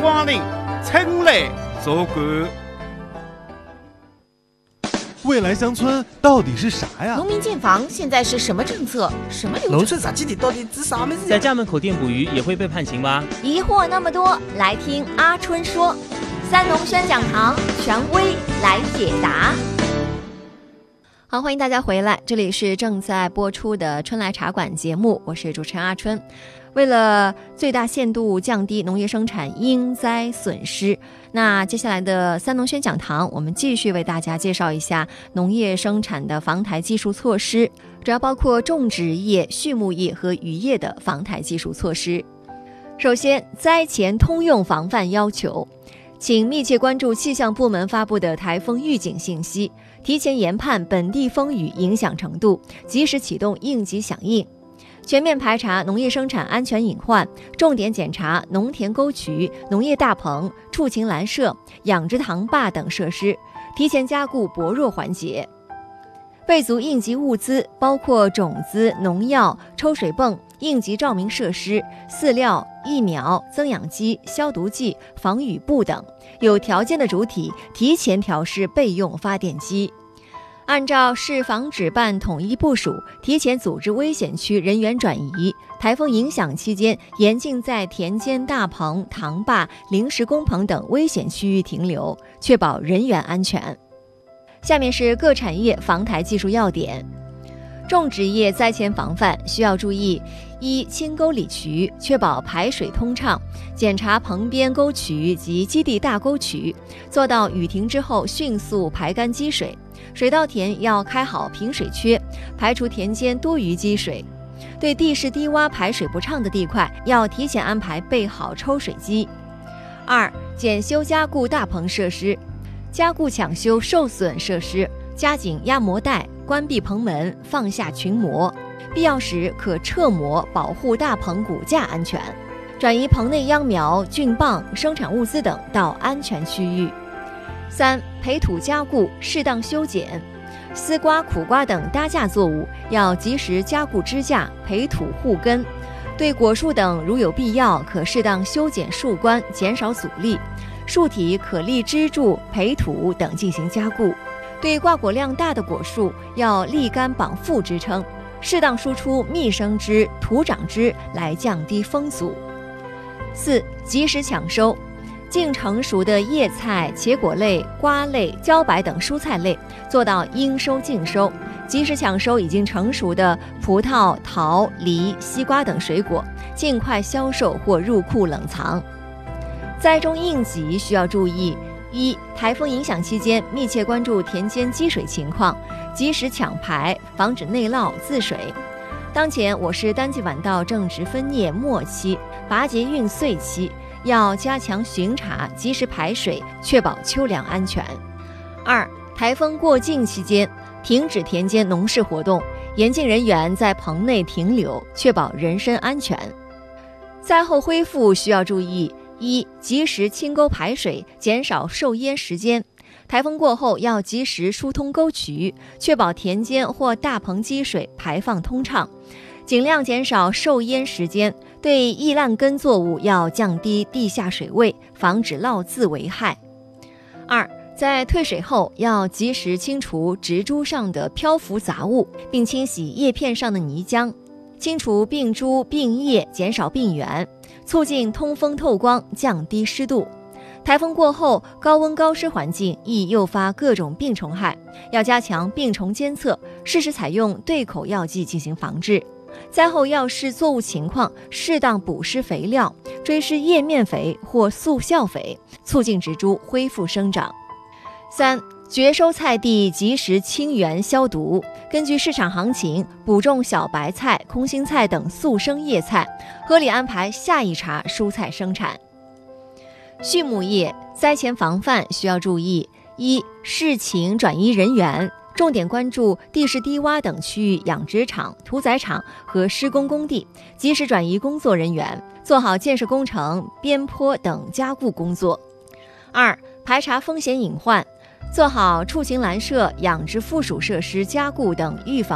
管理，请来做官。 未来乡村到底是啥呀？ 农民建房现在是什么政策？什么流程？ 农村实际到底指啥么子？ 在家门口店捕鱼也会被判刑吗？ 疑惑那么多，来听阿春说，三农宣讲堂权威来解答。好，欢迎大家回来，这里是正在播出的春来茶馆节目，我是主持人阿春。为了最大限度降低农业生产因灾损失，那接下来的三农宣讲堂，我们继续为大家介绍一下农业生产的防台技术措施，主要包括种植业、畜牧业和渔业的防台技术措施。首先，灾前通用防范要求，请密切关注气象部门发布的台风预警信息，提前研判本地风雨影响程度，及时启动应急响应。全面排查农业生产安全隐患，重点检查农田沟渠、农业大棚、畜禽栏舍、养殖塘坝等设施，提前加固薄弱环节。备足应急物资，包括种子、农药、抽水泵、应急照明设施、饲料、疫苗、增氧机、消毒剂、防雨布等。有条件的主体提前调试备用发电机。按照市防指办统一部署，提前组织危险区人员转移。台风影响期间，严禁在田间大棚、塘坝、临时工棚等危险区域停留，确保人员安全。下面是各产业防台技术要点。种植业灾前防范需要注意：一、清沟理渠，确保排水通畅，检查棚边沟渠及基地大沟渠，做到雨停之后迅速排干积水。水稻田要开好平水缺，排除田间多余积水。对地势低洼排水不畅的地块，要提前安排备好抽水机。二、检修加固大棚设施，加固抢修受损设施，加紧压膜带，关闭棚门，放下群膜，必要时可撤膜，保护大棚骨架安全。转移棚内秧苗、菌棒、生产物资等到安全区域。三、培土加固，适当修剪，丝瓜、苦瓜等搭架作物要及时加固支架，培土护根。对果树等如有必要，可适当修剪树冠，减少阻力。树体可立支柱、培土等进行加固。对挂果量大的果树，要立竿绑缚支撑，适当输出密生枝、土长枝来降低风阻。四、及时抢收。净成熟的叶菜、茄果类、瓜类、茭白等蔬菜类，做到应收尽收，及时抢收已经成熟的葡萄、桃、梨、西瓜等水果，尽快销售或入库冷藏。灾中应急需要注意：一、台风影响期间，密切关注田间积水情况，及时抢排，防止内涝自水。当前我市单季晚稻正值分蘖末期、拔节运穗期，要加强巡查，及时排水，确保秋粮安全。二、台风过境期间，停止田间农事活动，严禁人员在棚内停留，确保人身安全。灾后恢复需要注意：一、及时清沟排水，减少受淹时间。台风过后要及时疏通沟渠，确保田间或大棚积水排放通畅，尽量减少受淹时间。对易烂根作物要降低地下水位，防止涝渍危害。二、在退水后要及时清除植株上的漂浮杂物，并清洗叶片上的泥浆，清除病株、病叶，减少病源，促进通风透光，降低湿度。台风过后，高温高湿环境易诱发各种病虫害，要加强病虫监测，适时采用对口药剂进行防治。灾后要视作物情况，适当补施肥料，追施叶面肥或速效肥，促进植株恢复生长。三、绝收菜地及时清园消毒，根据市场行情补种小白菜、空心菜等速生叶菜，合理安排下一茬蔬菜生产。畜牧业灾前防范需要注意：一、事情转移人员，重点关注地势低洼等区域养殖场、屠宰场和施工工地，及时转移工作人员，做好建设工程、边坡等加固工作。二、排查风险隐患，做好畜禽栏舍、养殖附属设施加固等预防